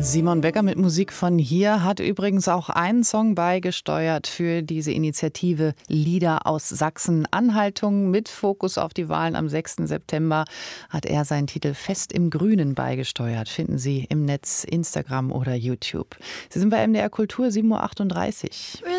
Simon Becker mit Musik von hier hat übrigens auch einen Song beigesteuert für diese Initiative Lieder aus Sachsen-Anhalt. Mit Fokus auf die Wahlen am 6. September hat er seinen Titel Fest im Grünen beigesteuert. Finden Sie im Netz, Instagram oder YouTube. Sie sind bei MDR Kultur, 7:38 Uhr.